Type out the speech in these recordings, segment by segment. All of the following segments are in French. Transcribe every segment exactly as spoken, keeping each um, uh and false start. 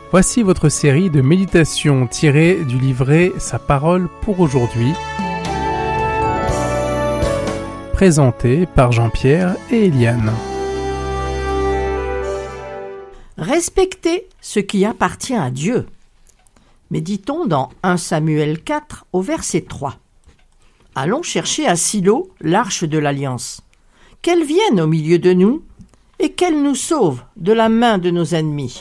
Voici votre série de méditations tirées du livret Sa parole pour aujourd'hui, présentée par Jean-Pierre et Eliane. Respectez ce qui appartient à Dieu. Méditons dans premier Samuel quatre au verset trois. Allons chercher à Silo l'arche de l'Alliance. Qu'elle vienne au milieu de nous et qu'elle nous sauve de la main de nos ennemis.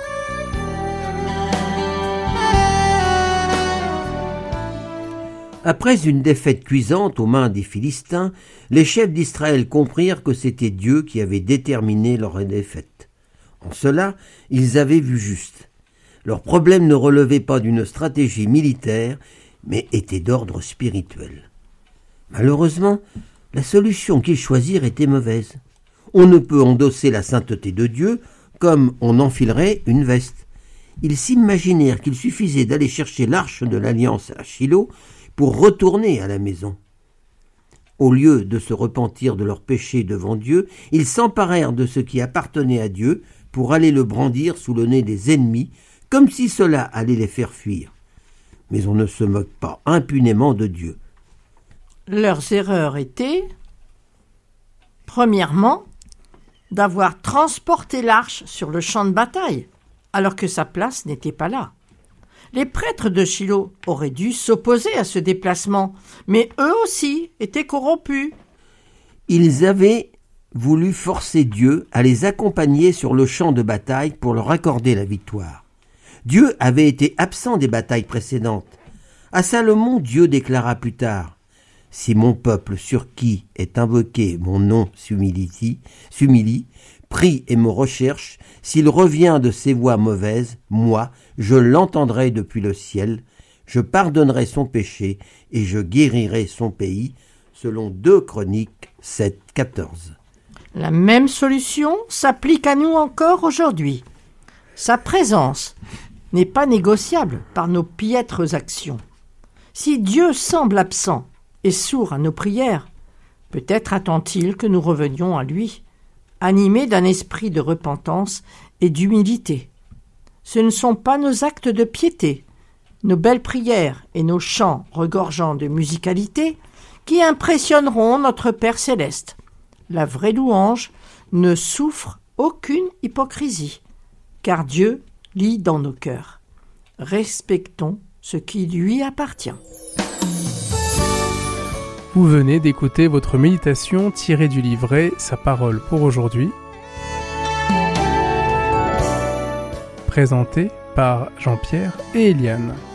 Après une défaite cuisante aux mains des Philistins, les chefs d'Israël comprirent que c'était Dieu qui avait déterminé leur défaite. En cela, ils avaient vu juste. Leur problème ne relevait pas d'une stratégie militaire, mais était d'ordre spirituel. Malheureusement, la solution qu'ils choisirent était mauvaise. On ne peut endosser la sainteté de Dieu comme on enfilerait une veste. Ils s'imaginèrent qu'il suffisait d'aller chercher l'arche de l'Alliance à Shilo pour retourner à la maison. Au lieu de se repentir de leur péché devant Dieu, ils s'emparèrent de ce qui appartenait à Dieu pour aller le brandir sous le nez des ennemis, comme si cela allait les faire fuir. Mais on ne se moque pas impunément de Dieu. Leurs erreurs étaient, premièrement, d'avoir transporté l'arche sur le champ de bataille, alors que sa place n'était pas là. Les prêtres de Shilo auraient dû s'opposer à ce déplacement, mais eux aussi étaient corrompus. Ils avaient voulu forcer Dieu à les accompagner sur le champ de bataille pour leur accorder la victoire. Dieu avait été absent des batailles précédentes. À Salomon, Dieu déclara plus tard « Si mon peuple sur qui est invoqué mon nom s'humilie, s'humilie, prie et me recherche, s'il revient de ses voies mauvaises, moi, je l'entendrai depuis le ciel, je pardonnerai son péché et je guérirai son pays, selon deux Chroniques sept, quatorze. La même solution s'applique à nous encore aujourd'hui. Sa présence n'est pas négociable par nos piètres actions. Si Dieu semble absent et sourd à nos prières, peut-être attend-il que nous revenions à lui, animés d'un esprit de repentance et d'humilité. Ce ne sont pas nos actes de piété, nos belles prières et nos chants regorgeant de musicalité qui impressionneront notre Père céleste. La vraie louange ne souffre aucune hypocrisie, car Dieu lit dans nos cœurs. Respectons ce qui lui appartient. Vous venez d'écouter votre méditation tirée du livret Sa parole pour aujourd'hui, présenté par Jean-Pierre et Eliane.